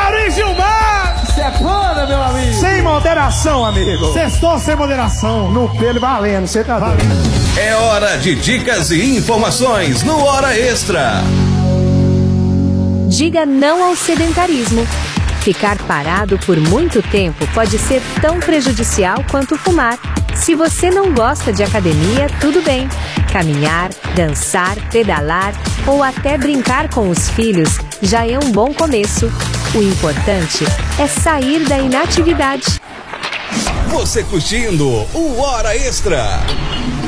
Ari Gilmar! Sepana, meu amigo! Sem moderação, amigo! Sextou sem moderação! No pelo valendo, você tá doido? É hora de dicas e informações no Hora Extra. Diga não ao sedentarismo. Ficar parado por muito tempo pode ser tão prejudicial quanto fumar. Se você não gosta de academia, tudo bem. Caminhar, dançar, pedalar ou até brincar com os filhos já é um bom começo. O importante é sair da inatividade. Você curtindo o Hora Extra.